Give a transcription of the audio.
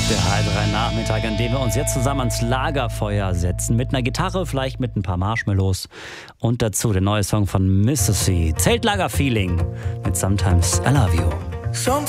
Der H3 Nachmittag, an dem wir uns jetzt zusammen ans Lagerfeuer setzen. Mit einer Gitarre, vielleicht mit ein paar Marshmallows. Und dazu der neue Song von Mississippi. Zeltlager-Feeling mit Sometimes I Love You.